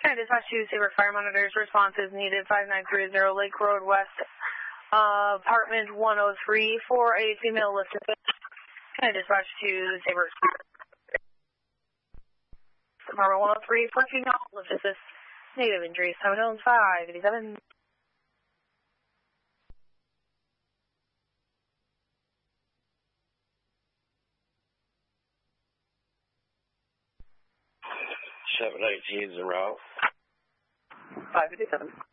Can I dispatch to Sabre Fire Monitors? Response is needed 5930 Lake Road West, apartment 103 for a female lift assist. Can I dispatch to Sabre apartment 103 for a female lift assist? Negative injuries, 70587. Seven 18's en route. 557.